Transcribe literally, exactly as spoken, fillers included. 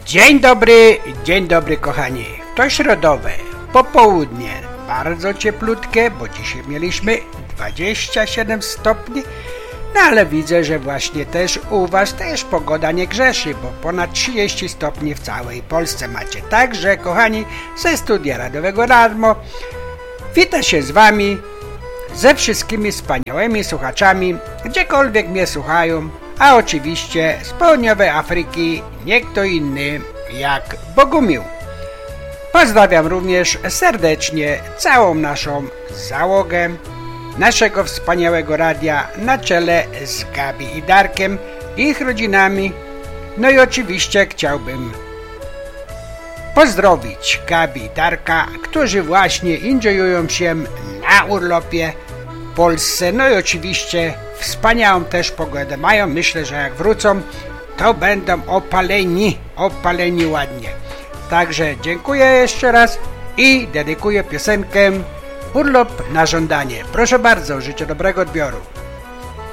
Dzień dobry, dzień dobry kochani. To środowe popołudnie, bardzo cieplutkie, bo dzisiaj mieliśmy dwadzieścia siedem stopni, no ale widzę, że właśnie też u was też pogoda nie grzeszy, bo ponad trzydzieści stopni w całej Polsce macie. Także kochani, ze studia radiowego Radmo wita się z wami, ze wszystkimi wspaniałymi słuchaczami, gdziekolwiek mnie słuchają, a oczywiście z południowej Afryki nie kto inny jak Bogumił. Pozdrawiam również serdecznie całą naszą załogę naszego wspaniałego radia na czele z Gabi i Darkiem, ich rodzinami. No i oczywiście chciałbym pozdrowić Gabi i Darka, którzy właśnie enjoyują się na urlopie w Polsce. No i oczywiście wspaniałą też pogodę mają. Myślę, że jak wrócą, to będą opaleni, opaleni ładnie. Także dziękuję jeszcze raz i dedykuję piosenkę Urlop na żądanie. Proszę bardzo, życzę dobrego odbioru.